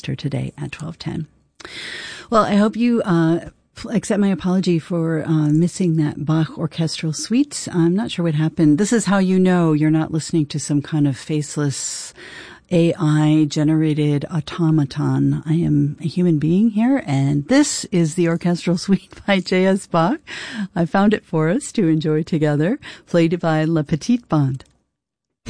today at 12:10. Well, I hope you accept my apology for missing that Bach orchestral suite. I'm not sure what happened. This is how you know you're not listening to some kind of faceless AI-generated automaton. I am a human being here, and this is the orchestral suite by J.S. Bach. I found it for us to enjoy together, played by La Petite Bande.